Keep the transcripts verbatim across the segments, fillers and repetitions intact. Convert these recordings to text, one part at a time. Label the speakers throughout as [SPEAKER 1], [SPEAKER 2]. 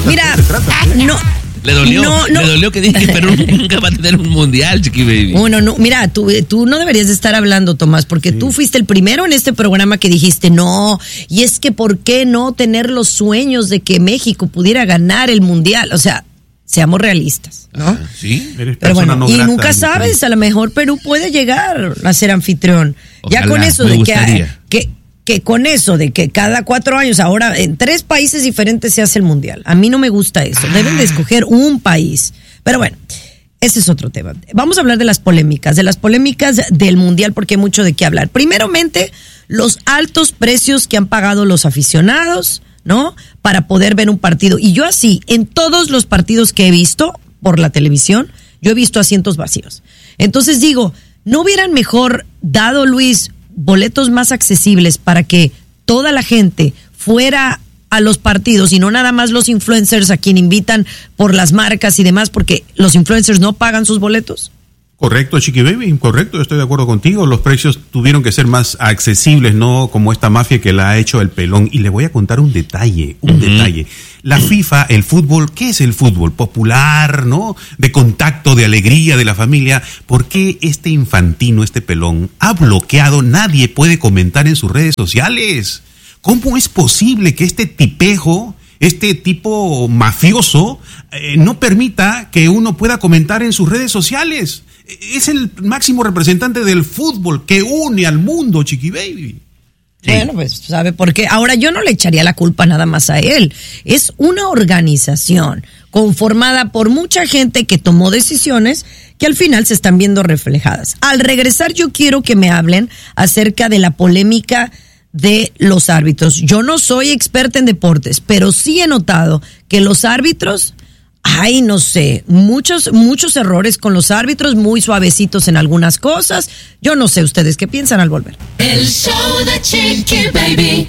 [SPEAKER 1] Mira, no...
[SPEAKER 2] Le dolió,
[SPEAKER 1] no, no.
[SPEAKER 2] le dolió que dije que Perú nunca va a tener un mundial, Chiqui Baby.
[SPEAKER 1] Bueno, no, mira, tú, tú no deberías de estar hablando, Tomás, porque sí. Tú fuiste el primero en este programa que dijiste no, y es que ¿por qué no tener los sueños de que México pudiera ganar el mundial? O sea, seamos realistas, ¿no?
[SPEAKER 2] Ah, sí.
[SPEAKER 1] Pero bueno, no y grata, nunca sabes, a lo mejor Perú puede llegar a ser anfitrión. Ojalá, ya con eso de que, que que con eso de que cada cuatro años ahora en tres países diferentes se hace el mundial. A mí no me gusta eso. Ah. Deben de escoger un país. Pero bueno, ese es otro tema. Vamos a hablar de las polémicas, de las polémicas del mundial porque hay mucho de qué hablar. Primeramente, los altos precios que han pagado los aficionados, ¿no? Para poder ver un partido. Y yo así, en todos los partidos que he visto por la televisión, yo he visto asientos vacíos. Entonces digo, ¿no hubieran mejor dado, Luis, boletos más accesibles para que toda la gente fuera a los partidos y no nada más los influencers a quien invitan por las marcas y demás, porque los influencers no pagan sus boletos?
[SPEAKER 3] Correcto, Chiqui Baby, correcto, estoy de acuerdo contigo. Los precios tuvieron que ser más accesibles, no como esta mafia que la ha hecho el pelón. Y le voy a contar un detalle, un uh-huh. detalle. La FIFA, el fútbol, ¿qué es el fútbol? Popular, ¿no? De contacto, de alegría, de la familia. ¿Por qué este infantino, este pelón, ha bloqueado? Nadie puede comentar en sus redes sociales. ¿Cómo es posible que este tipejo, este tipo mafioso, eh, no permita que uno pueda comentar en sus redes sociales? Es el máximo representante del fútbol que une al mundo, Chiqui Baby.
[SPEAKER 1] Sí. Bueno, pues sabe por qué. Ahora yo no le echaría la culpa nada más a él. Es una organización conformada por mucha gente que tomó decisiones que al final se están viendo reflejadas. Al regresar yo quiero que me hablen acerca de la polémica de los árbitros. Yo no soy experta en deportes, pero sí he notado que los árbitros, ay, no sé, muchos, muchos errores con los árbitros, muy suavecitos en algunas cosas. Yo no sé ustedes qué piensan al volver.
[SPEAKER 4] El show de Chiqui Baby.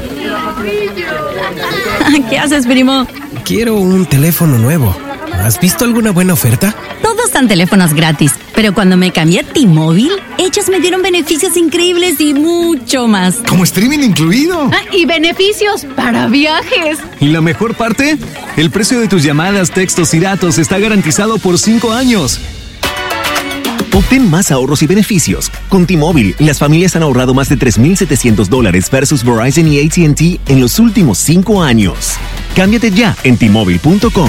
[SPEAKER 5] ¿Qué haces, primo?
[SPEAKER 6] Quiero un teléfono nuevo. ¿Has visto alguna buena oferta?
[SPEAKER 5] Todos dan teléfonos gratis, pero cuando me cambié a T-Mobile, ellos me dieron beneficios increíbles y mucho más.
[SPEAKER 7] ¿Como streaming incluido?
[SPEAKER 8] Ah, y beneficios para viajes.
[SPEAKER 9] ¿Y la mejor parte? El precio de tus llamadas, textos y datos está garantizado por cinco años.
[SPEAKER 10] Obtén más ahorros y beneficios. Con T-Mobile, las familias han ahorrado más de tres mil setecientos dólares versus Verizon y A T and T en los últimos cinco años. Cámbiate ya en T Mobile punto com.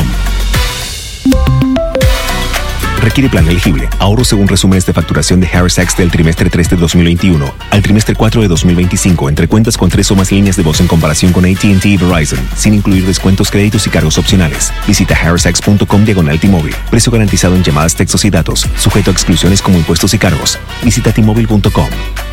[SPEAKER 10] Requiere plan elegible. Ahorro según resúmenes de facturación de Harris X del trimestre tres de dos mil veintiuno al trimestre cuatro de dos mil veinticinco entre cuentas con tres o más líneas de voz en comparación con A T and T y Verizon, sin incluir descuentos, créditos y cargos opcionales. Visita harris x punto com diagonal T-Mobile. Precio garantizado en llamadas, textos y datos. Sujeto a exclusiones como impuestos y cargos. Visita T Mobile punto com.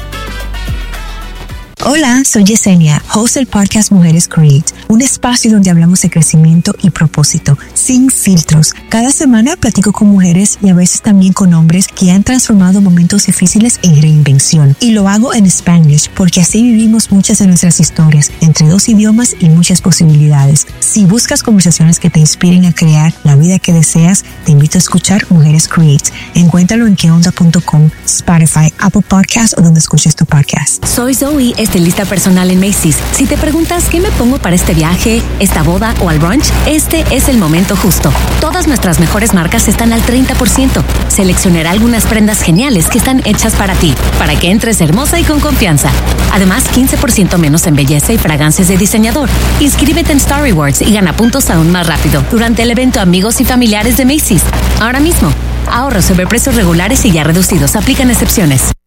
[SPEAKER 11] Hola, soy Yesenia, host del podcast Mujeres Create, un espacio donde hablamos de crecimiento y propósito, sin filtros. Cada semana platico con mujeres y a veces también con hombres que han transformado momentos difíciles en reinvención. Y lo hago en Spanglish, porque así vivimos muchas de nuestras historias, entre dos idiomas y muchas posibilidades. Si buscas conversaciones que te inspiren a crear la vida que deseas, te invito a escuchar Mujeres Create. Encuéntralo en que onda punto com, Spotify, Apple Podcasts o donde escuches tu podcast.
[SPEAKER 5] Soy Zoe, estilista personal en Macy's. Si te preguntas qué me pongo para este viaje, esta boda o al brunch, este es el momento justo. Todas nuestras mejores marcas están al treinta por ciento. Seleccionaré algunas prendas geniales que están hechas para ti, para que entres hermosa y con confianza. Además, quince por ciento menos en belleza y fragancias de diseñador. Inscríbete en Star Rewards y gana puntos aún más rápido durante el evento Amigos y Familiares de Macy's. Ahora mismo, ahorros sobre precios regulares y ya reducidos. Aplican excepciones.